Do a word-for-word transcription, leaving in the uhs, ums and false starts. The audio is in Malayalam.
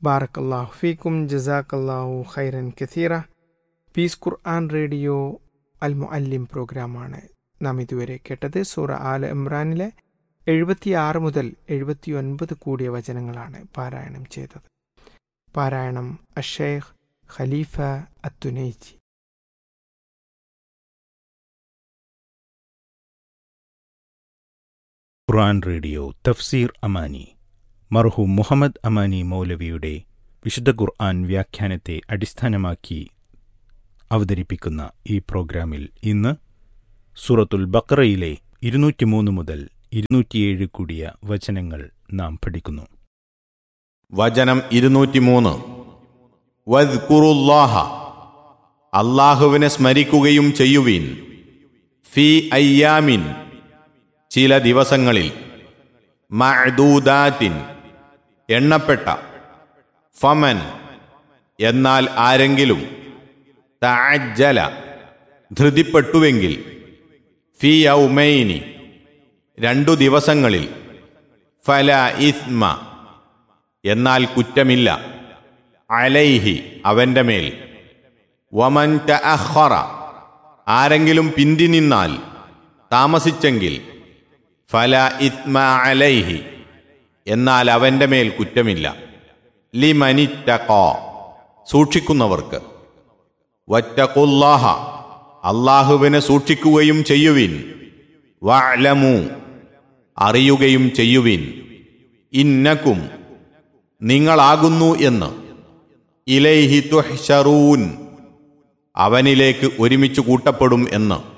ബാറക്കല്ലാഹു ഫീക്കും, ജസാക്കല്ലാഹു ഖൈറൻ കസീറ. പീസ് ഖുർആൻ റേഡിയോ അൽ മുഅല്ലിം പ്രോഗ്രാമാണ് നാം ഇതുവരെ കേട്ടത്. സൂറ ആല ഇമ്രാനിലെ എഴുപത്തിയാറ് മുതൽ എഴുപത്തി ഒൻപത് കൂടിയ വചനങ്ങളാണ് പാരായണം ചെയ്തത്. പാരായണം അഷേഖ് ഖലീഫ അത്തുനൈജി. ഖുർആൻ റേഡിയോ തഫ്സീർ അമാനി. മർഹൂം മുഹമ്മദ് അമാനി മൗലവിയുടെ വിശുദ്ധ ഖുർആൻ വ്യാഖ്യാനത്തെ അടിസ്ഥാനമാക്കി അവതരിപ്പിക്കുന്ന ഈ പ്രോഗ്രാമിൽ ഇന്ന് സൂറത്തുൽ ബഖറയിലെ ഇരുന്നൂറ്റി മൂന്ന് മുതൽ ഇരുന്നൂറ്റിയേഴ് കൂടിയ വചനങ്ങൾ നാം പഠിക്കുന്നു. വചനം ഇരുന്നൂറ്റിമൂന്ന്. വദ്കുറുല്ലാഹ, അല്ലാഹുവിനെ സ്മരിക്കുകയും ചെയ്യുവിൻ. ഫീ അയ്യാമിൻ, ചില ദിവസങ്ങളിൽ. മഅദൂദാത്തിൻ, എണ്ണപ്പെട്ട. ഫമൻ, എന്നാൽ ആരെങ്കിലും. തഅജ്ജല, ധൃതിപ്പെട്ടുവെങ്കിൽ. ഫീ യൗമൈനി, രണ്ടു ദിവസങ്ങളിൽ. ഫല ഇസ്മ, എന്നാൽ കുറ്റമില്ല. അലൈഹി, അവന്റെ മേൽ. വമൻ തഅഖറ, ആരെങ്കിലും പിന്തി നിന്നാൽ, താമസിച്ചെങ്കിൽ. ഫല ഇസ്മ അലൈഹി, എന്നാൽ അവന്റെ മേൽ കുറ്റമില്ല. ലിമനിത്തഖാ, സൂക്ഷിക്കുന്നവർക്ക്. വത്തഖുല്ലാഹ, അല്ലാഹുവിനെ സൂക്ഷിക്കുകയും ചെയ്യുവിൻ. വഅലമു, അറിയുകയും ചെയ്യുവിൻ. ഇന്നക്കും, നിങ്ങളാകുന്നു എന്ന്. ഇലൈഹി തുഹ്ശറൂൻ, അവനിലേക്ക് ഒരുമിച്ച് കൂട്ടപ്പെടും എന്ന്.